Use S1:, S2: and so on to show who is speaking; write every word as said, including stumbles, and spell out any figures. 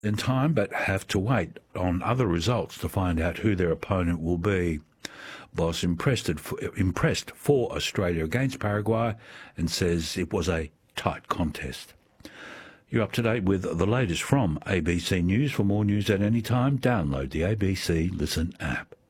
S1: in time, but have to wait on other results to find out who their opponent will be. Boss impressed, impressed for Australia against Paraguay and says it was a tight contest. You're up to date with the latest from A B C News. For more news at any time, download the A B C Listen app.